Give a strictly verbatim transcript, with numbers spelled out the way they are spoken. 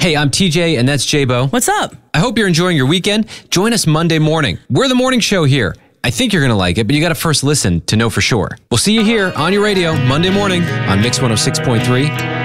Hey, I'm T J, and that's J-Bo. What's up? I hope you're enjoying your weekend. Join us Monday morning. We're the morning show here. I think you're going to like it, but you got to first listen to know for sure. We'll see you here on your radio Monday morning on Mix one oh six point three.